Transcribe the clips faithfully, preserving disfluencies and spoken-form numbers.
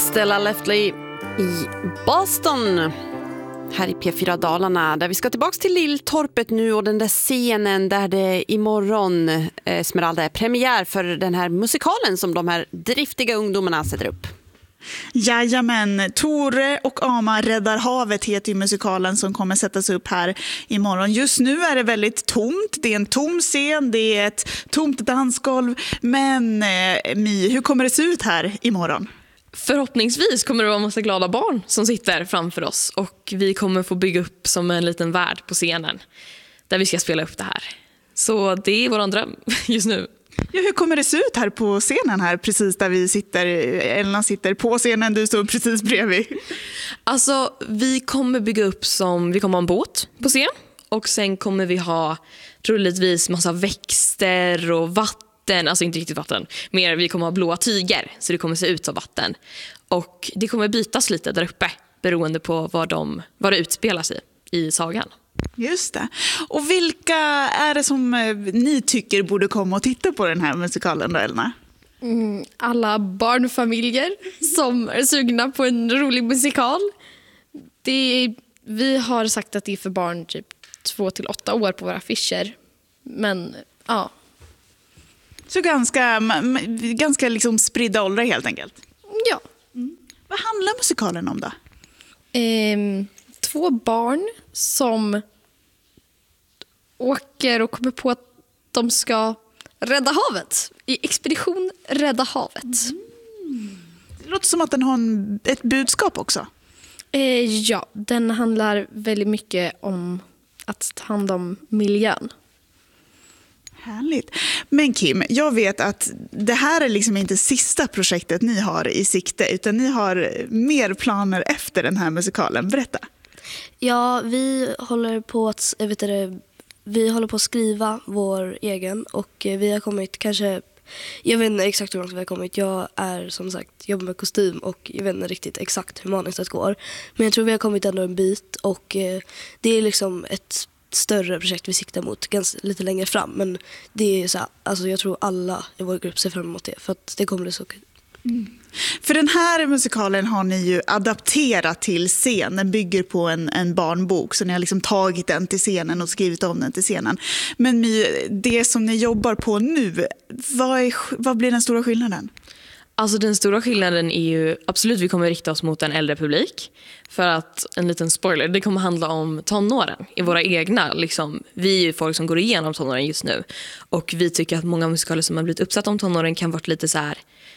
Stella Leftley i Boston här i P fyra Dalarna, där vi ska tillbaka till Lilltorpet nu och den där scenen där det imorgon eh, Esmeralda är premiär för den här musikalen som de här driftiga ungdomarna sätter upp. Jajamän, Tore och Ama räddar havet heter ju musikalen som kommer sättas upp här imorgon. Just nu är det väldigt tomt, det är en tom scen, det är ett tomt dansgolv. Men eh, Mi, hur kommer det se ut här imorgon? Förhoppningsvis kommer det vara en massa glada barn som sitter framför oss och vi kommer få bygga upp som en liten värld på scenen där vi ska spela upp det här. Så det är våran dröm just nu. Ja, hur kommer det se ut här på scenen här precis där vi sitter? Elna sitter på scenen, du står precis bredvid. Alltså, vi kommer bygga upp som, vi kommer ha en båt på scen och sen kommer vi ha troligtvis massa växter och vatten, alltså inte riktigt vatten, mer vi kommer ha blåa tyger så det kommer se ut som vatten. Och det kommer bytas lite där uppe beroende på vad, de, vad det utspelar sig i sagan. Just det. Och vilka är det som ni tycker borde komma och titta på den här musikalen då, Elna? Mm, alla barnfamiljer som är sugna på en rolig musikal. Det är, vi har sagt att det är för barn typ två till åtta år på våra affischer. Men ja. Så ganska, ganska liksom spridda åldrar helt enkelt. Ja. Mm. Vad handlar musikalen om då? Ehm, två barn som åker och kommer på att de ska rädda havet. I expedition Rädda havet. Mm. Det låter som att den har en, ett budskap också. Eh, ja, den handlar väldigt mycket om att ta hand om miljön. Härligt. Men Kim, jag vet att det här är liksom inte sista projektet ni har i sikte utan ni har mer planer efter den här musikalen. Berätta. Ja, vi håller på att, jag vet inte, vi håller på att skriva vår egen och vi har kommit kanske, jag vet inte exakt hur långt vi har kommit. Jag är som sagt, jobbar med kostym och jag vet inte riktigt exakt hur manuskriptet går. Men jag tror vi har kommit ändå en bit och det är liksom ett större projekt vi siktar mot ganska, lite längre fram. Men det är så här, alltså jag tror alla i vår grupp ser fram emot det för att det kommer bli så kul. Mm. För den här musikalen har ni ju adapterat till scen. Den bygger på en, en barnbok så ni har liksom tagit den till scenen och skrivit om den till scenen. Men det som ni jobbar på nu, vad, är, vad blir den stora skillnaden? Alltså den stora skillnaden är ju absolut vi kommer rikta oss mot en äldre publik. För att, en liten spoiler, det kommer handla om tonåren i våra egna. Liksom, vi är ju folk som går igenom tonåren just nu. Och vi tycker att många musikaler som har blivit uppsatta om tonåren kan vara lite så här...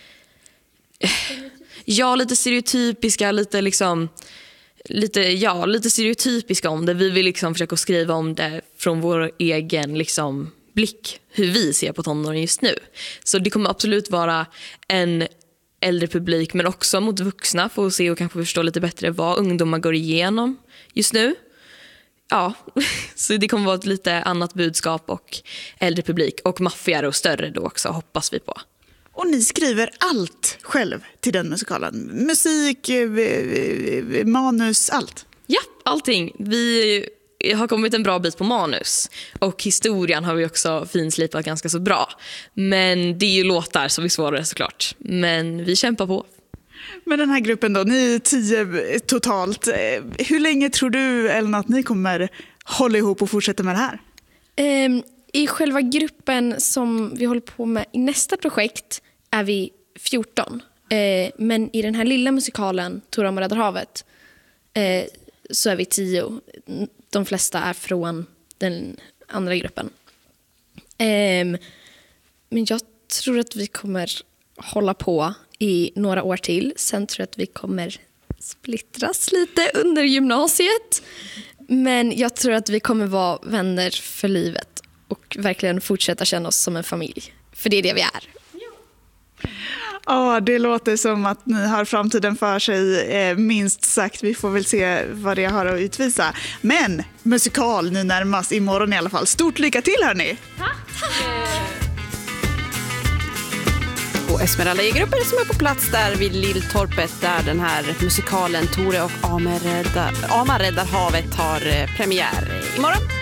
Ja, lite stereotypiska, lite liksom... Lite, ja, lite stereotypiska om det. Vi vill liksom försöka skriva om det från vår egen liksom... blick hur vi ser på tonåren just nu. Så det kommer absolut vara en äldre publik men också mot vuxna för att se och kanske förstå lite bättre vad ungdomar går igenom just nu. Ja, så det kommer vara ett lite annat budskap och äldre publik och maffigare och större då också, hoppas vi på. Och ni skriver allt själv till den musikalen? Musik, manus, allt? Ja, allting. Vi har kommit en bra bit på manus och historien har vi också finslipat ganska så bra. Men det är ju låtar som är svårare såklart. Men vi kämpar på. Men den här gruppen då, ni är tio totalt. Hur länge tror du, Elna, att ni kommer hålla ihop och fortsätta med det här? Um, I själva gruppen som vi håller på med i nästa projekt är vi fjorton. Uh, men i den här lilla musikalen, Tore och Ama räddar havet, uh, så är vi tio. De flesta är från den andra gruppen. Um, men jag tror att vi kommer hålla på i några år till. Sen tror jag att vi kommer splittras lite under gymnasiet. Men jag tror att vi kommer vara vänner för livet och verkligen fortsätta känna oss som en familj. För det är det vi är. Ja, det låter som att ni har framtiden för sig, eh, minst sagt. Vi får väl se vad det har att utvisa. Men musikal nu närmast imorgon i alla fall. Stort lycka till, hörni! Tack! Och Esmeralda är gruppen som är på plats där vid Lilltorpet där den här musikalen Tore och Ama räddar, Ama räddar havet har premiär imorgon.